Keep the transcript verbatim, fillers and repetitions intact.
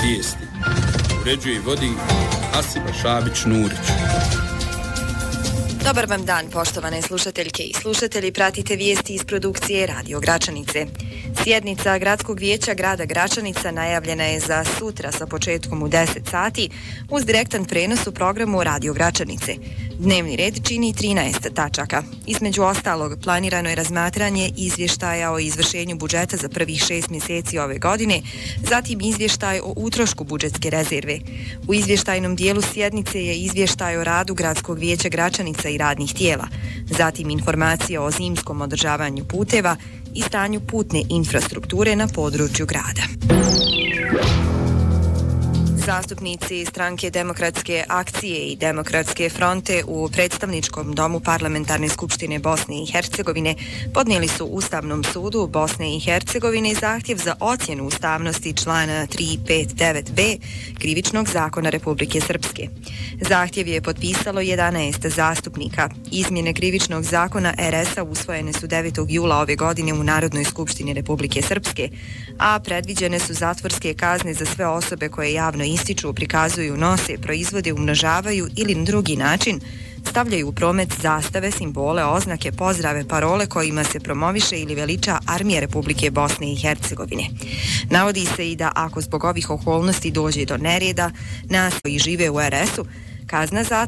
Vijesti. Uređuje i vodi Hasiba Šabić-Nurić. Dobar vam dan, poštovane slušateljke i slušatelji, pratite vijesti iz produkcije Radio Gračanice. Sjednica Gradskog vijeća grada Gračanica najavljena je za sutra sa početkom u deset sati uz direktan prenos u programu Radio Gračanice. Dnevni red čini trinaest tačaka. Između ostalog, planirano je razmatranje izvještaja o izvršenju budžeta za prvih šest mjeseci ove godine, zatim izvještaj o utrošku budžetske rezerve. U izvještajnom dijelu sjednice je izvještaj o radu Gradskog vijeća Gračanica i radnih tijela, zatim informacija o zimskom održavanju puteva i stanju putne infrastrukture na području grada. Zastupnici Stranke demokratske akcije i Demokratske fronte u predstavničkom domu Parlamentarne skupštine Bosne i Hercegovine podnijeli su Ustavnom sudu Bosne i Hercegovine zahtjev za ocjenu ustavnosti člana tristo pedeset devet b Krivičnog zakona Republike Srpske. Zahtjev je potpisalo jedanaest zastupnika. Izmjene Krivičnog zakona er es a usvojene su devetog jula ove godine u Narodnoj skupštini Republike Srpske, a predviđene su zatvorske kazne za sve osobe koje javno ističu, prikazuju, nose, proizvode, umnožavaju ili na drugi način stavljaju u promet zastave, simbole, oznake, pozdrave, parole kojima se promoviše ili veliča Armija Republike Bosne i Hercegovine. Navodi se i da ako zbog ovih okolnosti dođe do nereda, nas koji žive u er es u, kazna za